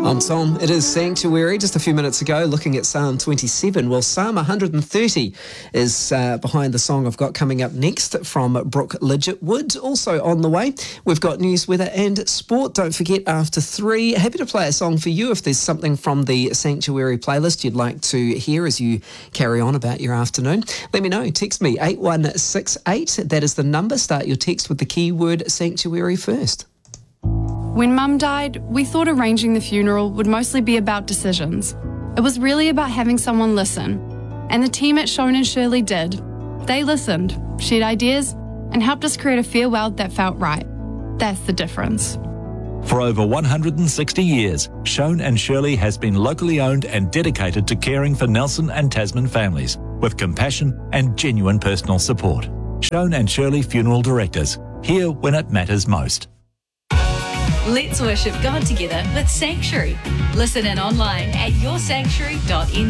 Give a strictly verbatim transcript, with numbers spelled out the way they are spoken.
I'm Tom. It is Sanctuary. Just a few minutes ago, looking at Psalm twenty-seven. Well, Psalm one hundred thirty is uh, behind the song I've got coming up next from Brooke Lidgetwood. Also on the way, we've got news, weather and sport. Don't forget, after three, happy to play a song for you if there's something from the Sanctuary playlist you'd like to hear as you carry on about your afternoon. Let me know. Text me, eight one six eight. That is the number. Start your text with the keyword Sanctuary first. When Mum died, we thought arranging the funeral would mostly be about decisions. It was really about having someone listen. And the team at Shone and Shirley did. They listened, shared ideas, and helped us create a farewell that felt right. That's the difference. For over one hundred sixty years, Shone and Shirley has been locally owned and dedicated to caring for Nelson and Tasman families with compassion and genuine personal support. Shone and Shirley Funeral Directors, here when it matters most. Let's worship God together with Sanctuary. Listen in online at your sanctuary dot n z.